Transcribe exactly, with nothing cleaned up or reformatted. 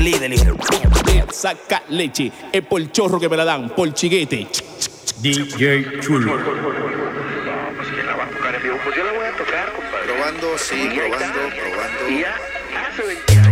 líder, hijo. Saca leche, es por el chorro que me la dan, por chiguete. D J Chulo. Pues que la va a tocar en vivo. Pues yo la voy a tocar, compadre. Probando, sí, Y ahí probando, está. probando. Y ya hace veinte años.